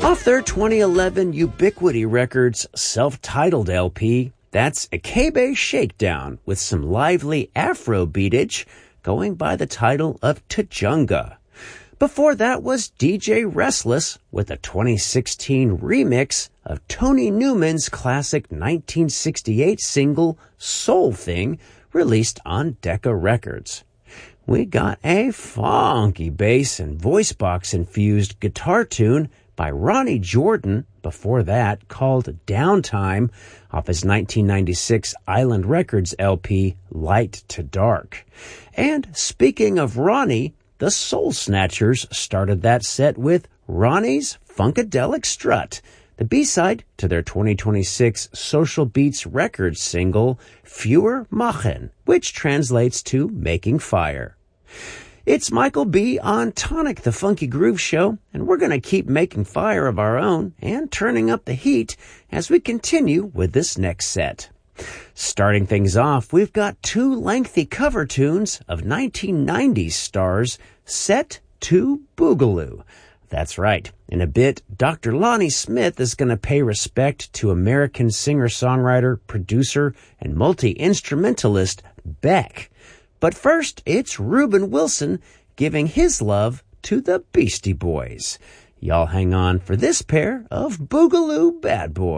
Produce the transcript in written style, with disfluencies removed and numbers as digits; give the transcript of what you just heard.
Off their 2011 Ubiquity Records self-titled LP, that's Akebe Shakedown with some lively Afro beatage going by the title of Tujunga. Before that was DJ Restless with a 2016 remix of Tony Newman's classic 1968 single Soul Thing, released on Decca Records. We got a funky bass and voice box infused guitar tune by Ronnie Jordan before that, called Downtime, off his 1996 Island Records LP Light to Dark. And speaking of Ronnie, the Soul Snatchers started that set with Ronnie's Funkadelic Strut, the B-side to their 2026 Social Beats Records single Vuur Machen, which translates to Making Fire. It's Michael B. on Tonic the Funky Groove Show, and we're going to keep making fire of our own and turning up the heat as we continue with this next set. Starting things off, we've got two lengthy cover tunes of 1990s stars set to Boogaloo. That's right. In a bit, Dr. Lonnie Smith is going to pay respect to American singer-songwriter, producer, and multi-instrumentalist Beck. But first, it's Reuben Wilson giving his love to the Beastie Boys. Y'all hang on for this pair of Boogaloo Bad Boys.